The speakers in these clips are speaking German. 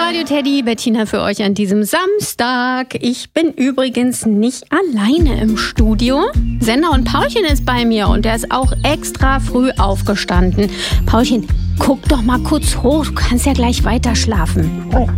Radio Teddy, Bettina für euch an diesem Samstag. Ich bin übrigens nicht alleine im Studio. Sender und Paulchen ist bei mir und der ist auch extra früh aufgestanden. Paulchen, guck doch mal kurz hoch, du kannst ja gleich weiter schlafen.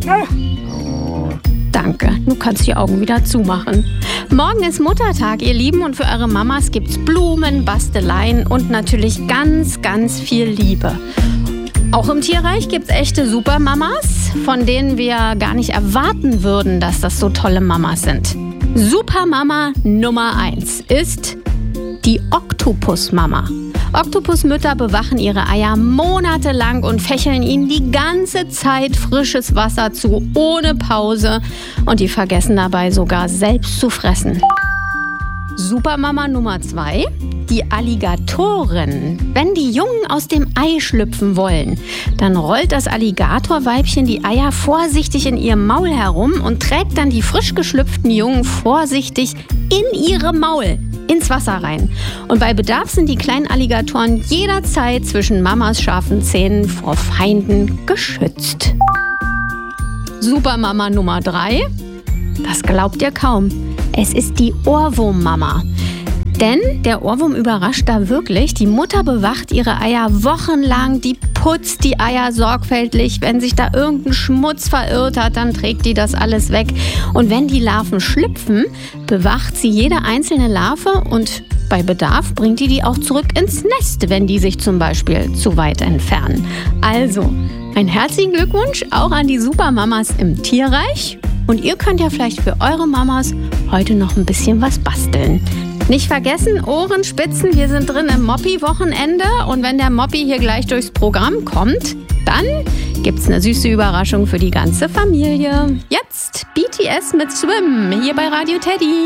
Danke, du kannst die Augen wieder zumachen. Morgen ist Muttertag, ihr Lieben, und für eure Mamas gibt's Blumen, Basteleien und natürlich ganz, ganz viel Liebe. Auch im Tierreich gibt's echte Supermamas, von denen wir gar nicht erwarten würden, dass das so tolle Mamas sind. Supermama Nummer 1 ist die Oktopusmama. Oktopusmütter bewachen ihre Eier monatelang und fächeln ihnen die ganze Zeit frisches Wasser zu, ohne Pause. Und die vergessen dabei sogar selbst zu fressen. Supermama Nummer 2, die Alligatoren. Wenn die Jungen aus dem Ei schlüpfen wollen, dann rollt das Alligatorweibchen die Eier vorsichtig in ihrem Maul herum und trägt dann die frisch geschlüpften Jungen vorsichtig in ihrem Maul ins Wasser rein. Und bei Bedarf sind die kleinen Alligatoren jederzeit zwischen Mamas scharfen Zähnen vor Feinden geschützt. Supermama Nummer 3, das glaubt ihr kaum. Es ist die Ohrwurmmama. Denn der Ohrwurm überrascht da wirklich. Die Mutter bewacht ihre Eier wochenlang, die putzt die Eier sorgfältig. Wenn sich da irgendein Schmutz verirrt hat, dann trägt die das alles weg. Und wenn die Larven schlüpfen, bewacht sie jede einzelne Larve und bei Bedarf bringt die auch zurück ins Nest, wenn die sich zum Beispiel zu weit entfernen. Also, einen herzlichen Glückwunsch auch an die Supermamas im Tierreich. Und ihr könnt ja vielleicht für eure Mamas heute noch ein bisschen was basteln. Nicht vergessen, Ohrenspitzen, wir sind drin im Moppi-Wochenende. Und wenn der Moppi hier gleich durchs Programm kommt, dann gibt's eine süße Überraschung für die ganze Familie. Jetzt BTS mit Swim, hier bei Radio Teddy.